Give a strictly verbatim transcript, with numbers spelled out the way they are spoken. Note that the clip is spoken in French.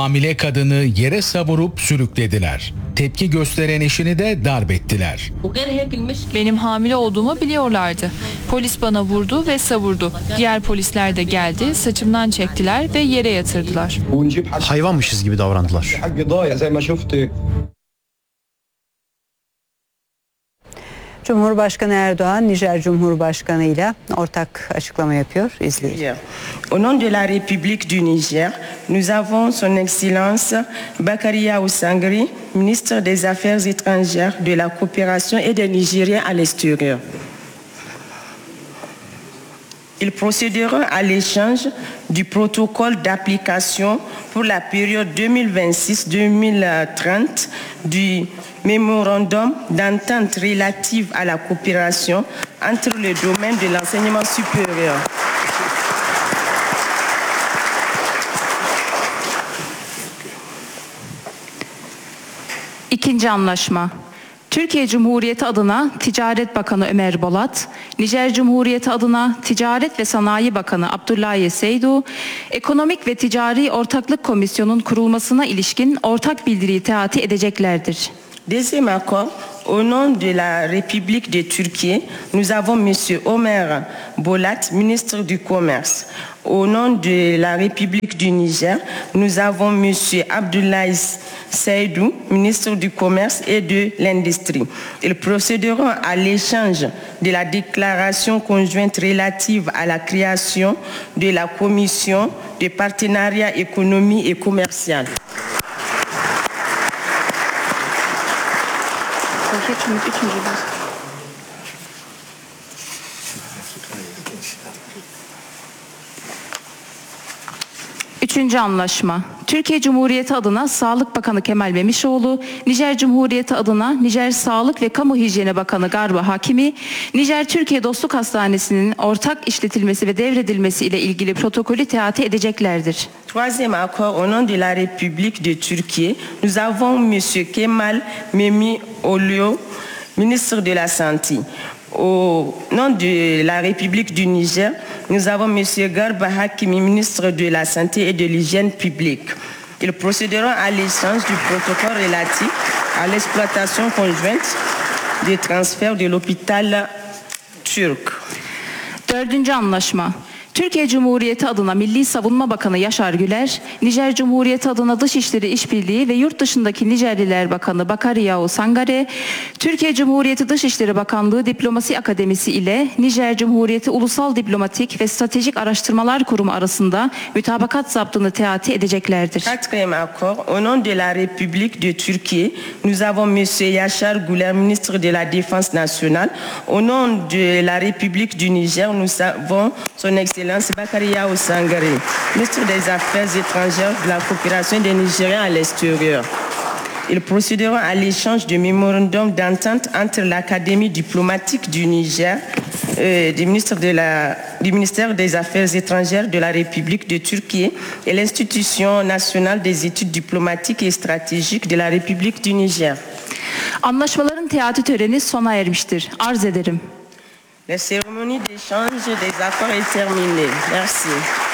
Hamile kadını yere savurup sürüklediler. Tepki gösteren eşini de darp ettiler. Benim hamile olduğumu biliyorlardı. Polis bana vurdu ve savurdu. Diğer polisler de geldi, saçımdan çektiler ve yere yatırdılar. Hayvanmışız gibi davrandılar. Cumhurbaşkanı Erdoğan, Nijer Cumhurbaşkanı ile ortak açıklama yapıyor. İzleyelim. Au nom de la République du Niger, nous avons Son Excellence Bakaria Oussangari, ministre des Affaires étrangères, de la coopération et des Nigériens à l'extérieur. Ils procéderont à l'échange du protocole d'application pour la période deux mille vingt-six deux mille trente du mémorandum d'entente relative à la coopération entre le domaine de l'enseignement supérieur. İkinci anlaşma. Türkiye Cumhuriyeti adına Ticaret Bakanı Ömer Bolat, Nijer Cumhuriyeti adına Ticaret ve Sanayi Bakanı Abdullahi Seydu, Ekonomik ve Ticari Ortaklık Komisyonu'nun kurulmasına ilişkin ortak bildiriyi teati edeceklerdir. Deuxième accord, au nom de la République de Turquie, nous avons Monsieur Ömer Bolat, ministre du Commerce. Au nom de la République du Niger, nous avons Monsieur Abdoulaye Seydou, ministre du Commerce et de l'Industrie. Ils procéderont à l'échange de la déclaration conjointe relative à la création de la Commission de partenariat économique et commercial. Üçüncü anlaşma. Türkiye Cumhuriyeti adına Sağlık Bakanı Kemal Memişoğlu, Nijer Cumhuriyeti adına Nijer Sağlık ve Kamu Hijyeni Bakanı Garba Hakimi, Nijer Türkiye Dostluk Hastanesi'nin ortak işletilmesi ve devredilmesi ile ilgili protokolü teati edeceklerdir. Troisième accord, au nom de la République de Turquie, nous avons Monsieur Kemal Memişoğlu, ministre de la Santé. Au nom de la République du Niger, nous avons Monsieur Garba Hakimi, ministre de la Santé et de l'Hygiène publique. Ils procéderont à l'échange du protocole relatif à l'exploitation conjointe des transferts de l'hôpital turc. Dördüncü anlaşma. Türkiye Cumhuriyeti adına Milli Savunma Bakanı Yaşar Güler, Nijer Cumhuriyeti adına Dışişleri İşbirliği ve Yurt Dışındaki Nijerliler Bakanı Bakaria Oussangari, Türkiye Cumhuriyeti Dışişleri Bakanlığı Diplomasi Akademisi ile Nijer Cumhuriyeti Ulusal Diplomatik ve Stratejik Araştırmalar Kurumu arasında mütabakat zaptını teati edeceklerdir. Quatrième accord, au nom de la République de Turquie, nous avons Monsieur Yaşar Güler, ministre de la Défense nationale. Au nom de la République du Niger, nous avons Son Excellence Bakaria Oussangari, ministre des Affaires étrangères, de la coopération des Nigériens à l'extérieur. Ils procéderont à l'échange du mémorandum d'entente entre l'Académie diplomatique du Niger, euh, du, ministre de la, du ministère des Affaires étrangères de la République de Turquie et l'Institution nationale des études diplomatiques et stratégiques de la République du Niger. Anlaşmaların teati töreni sona ermiştir. Arz ederim. La cérémonie d'échange des accords est terminée. Merci.